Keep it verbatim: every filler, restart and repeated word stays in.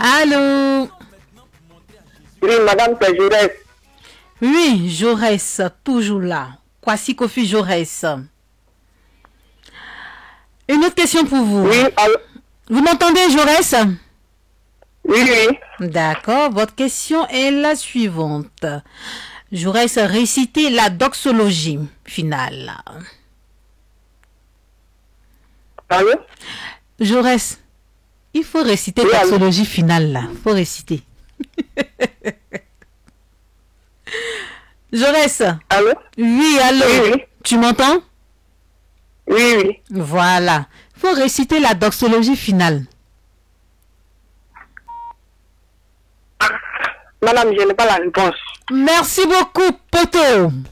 Allô? Oui, madame, c'est Jaurès. Oui, Jaurès, toujours là. Kwasi Kofi Jaurès. Une autre question pour vous. Oui, allô? Vous m'entendez, Jaurès? Oui, oui. D'accord. Votre question est la suivante. Jaurès, réciter la doxologie finale. Allô? Jaurès, il faut réciter Oui, la allô? doxologie finale là. Il faut réciter. Jaurès. Allô? Oui, allô. Oui, oui. Tu m'entends? Oui, oui. Voilà. Il faut réciter la doxologie finale. Madame, je n'ai pas la réponse. Merci beaucoup, Poto.